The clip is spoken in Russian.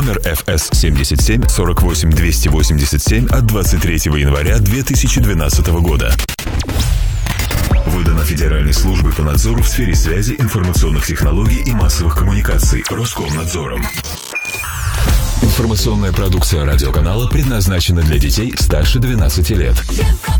номер ФС 77 48 287 от 23 января 2012 года. Выдано Федеральной службой по надзору в сфере связи, информационных технологий и массовых коммуникаций Роскомнадзором. Информационная продукция радиоканала предназначена для детей старше 12 лет.